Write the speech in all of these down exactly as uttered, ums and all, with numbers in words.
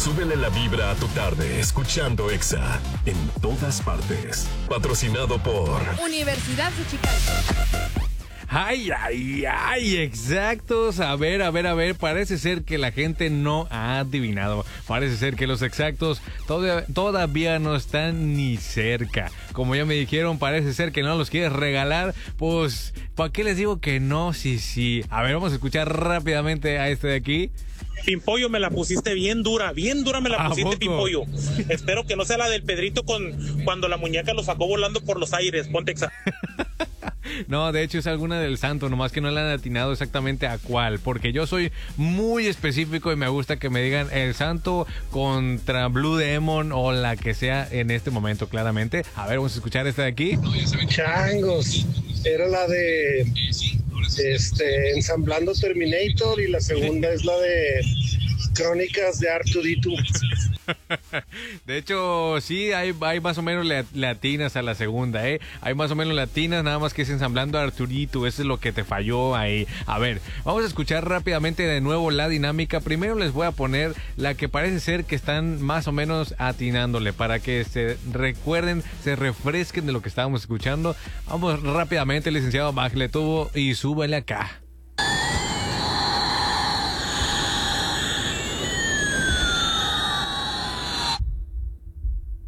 Súbele la vibra a tu tarde escuchando Exa en todas partes. Patrocinado por Universidad de Chicago. Ay, ay, ay, exactos. A ver, a ver, a ver, parece ser que la gente no ha adivinado. Parece ser que los exactos todavía, todavía no están ni cerca. Como ya me dijeron, parece ser que no los quieres regalar. Pues, ¿para qué les digo que no? Sí, sí. A ver, vamos a escuchar rápidamente a este de aquí. Pimpollo, me la pusiste bien dura, bien dura me la ¿A pusiste, poco? Pimpollo. Espero que no sea la del Pedrito con cuando la muñeca lo sacó volando por los aires. Ponte exa. No, de hecho es alguna del santo, nomás que no le han atinado exactamente a cuál, porque yo soy muy específico y me gusta que me digan el santo contra Blue Demon o la que sea en este momento, claramente. A ver, vamos a escuchar esta de aquí. Changos, era la de este ensamblando Terminator y la segunda es la de Crónicas de Arturito. De hecho, sí, hay, hay más o menos latinas a la segunda, ¿eh? Hay más o menos latinas, nada más que es ensamblando a Arturito. Eso es lo que te falló ahí. A ver, vamos a escuchar rápidamente de nuevo la dinámica. Primero les voy a poner la que parece ser que están más o menos atinándole, para que se recuerden, se refresquen de lo que estábamos escuchando. Vamos rápidamente, licenciado, bájale tubo y súbele acá.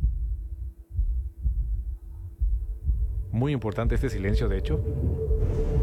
Muy importante este silencio, de hecho.